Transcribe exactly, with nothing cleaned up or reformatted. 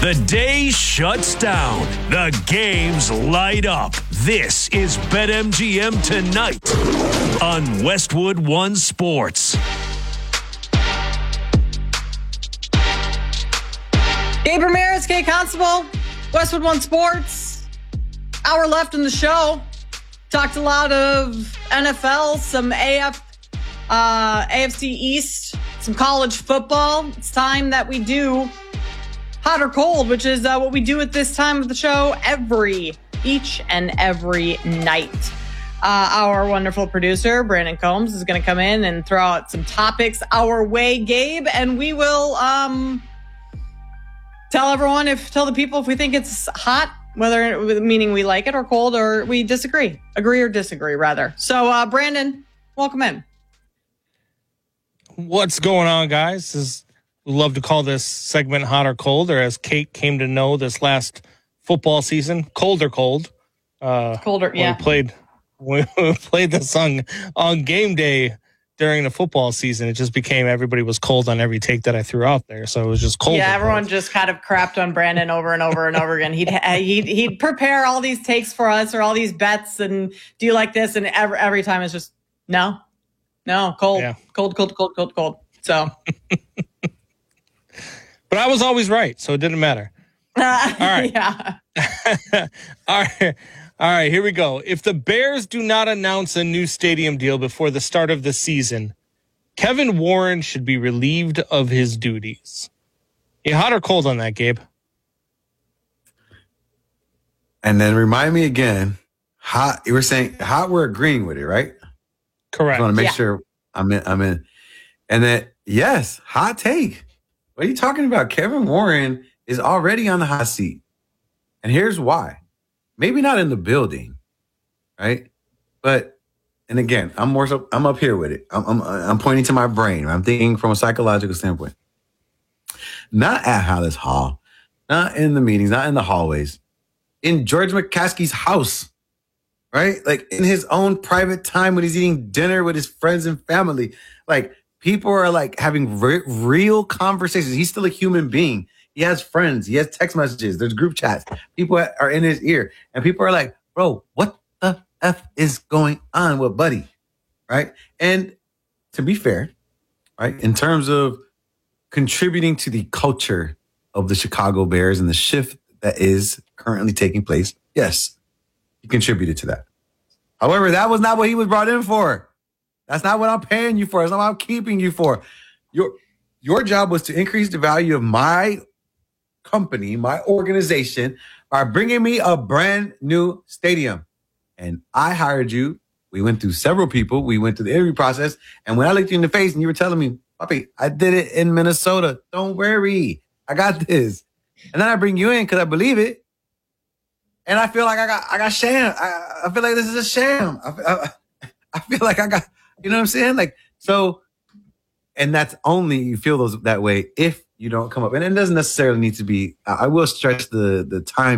The day shuts down. The games light up. This is BetMGM Tonight on Westwood One Sports. Gabe Ramirez, Kate Constable, Westwood One Sports. Hour left in the show. Talked a lot of N F L, some A F, uh, A F C East, some college football. It's time that we do hot or cold, which is uh, what we do at this time of the show every, each and every night. Uh, our wonderful producer, Brandon Combs, is going to come in and throw out some topics our way, Gabe, and we will um, tell everyone, if tell the people if we think it's hot, whether meaning we like it, or cold, or we disagree, agree or disagree, rather. So, uh, Brandon, welcome in. What's going on, guys? This is We love to call this segment hot or cold, or as Kate came to know this last football season, cold or cold. Uh, Colder, yeah. We played, we played this song on game day during the football season. It just became everybody was cold on every take that I threw out there, so it was just cold. Yeah, everyone just kind of crapped on Brandon over and over and over again. He'd he'd he'd prepare all these takes for us or all these bets, and do you like this? And every every time it's just no, no, cold, yeah. cold, cold, cold, cold, cold. So. But I was always right, so it didn't matter. Uh, All right. Yeah. All right. All right, here we go. If the Bears do not announce a new stadium deal before the start of the season, Kevin Warren should be relieved of his duties. You hot or cold on that, Gabe? And then remind me again, hot, you were saying hot, we're agreeing with it, right? Correct. I want to make Yeah. sure I'm in, I'm in. And then, yes, hot take. What are you talking about? Kevin Warren is already on the hot seat. And here's why. Maybe not in the building, right? But, and again, I'm more so, I'm up here with it. I'm, I'm, I'm pointing to my brain. I'm thinking from a psychological standpoint. Not at Hallis Hall, not in the meetings, not in the hallways, in George McCaskey's house, right? Like in his own private time when he's eating dinner with his friends and family. Like, people are like having re- real conversations. He's still a human being. He has friends. He has text messages. There's group chats. People are in his ear. And people are like, bro, what the F is going on with Buddy? Right? And to be fair, right, in terms of contributing to the culture of the Chicago Bears and the shift that is currently taking place, yes, he contributed to that. However, that was not what he was brought in for. That's not what I'm paying you for. That's not what I'm keeping you for. Your, your job was to increase the value of my company, my organization, by bringing me a brand new stadium. And I hired you. We went through several people. We went through the interview process. And when I looked you in the face and you were telling me, Puppy, I did it in Minnesota. Don't worry. I got this. And then I bring you in because I believe it. And I feel like I got I got sham. I, I feel like this is a sham. I, I, I feel like I got... You know what I'm saying? Like, so, and that's only, you feel those that way if you don't come up. And it doesn't necessarily need to be, I will stretch the, the time